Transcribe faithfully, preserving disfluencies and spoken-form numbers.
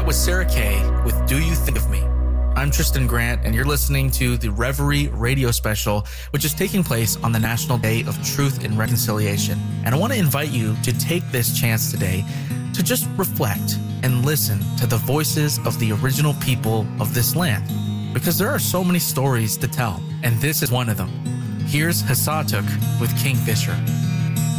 was Sarah Kay with Do You Think of Me? I'm Tristan Grant, and you're listening to the Reverie radio special, which is taking place on the National Day of Truth and Reconciliation. And I want to invite you to take this chance today to just reflect and listen to the voices of the original people of this land, because there are so many stories to tell, and this is one of them. Here's Hasatuk with Kingfisher.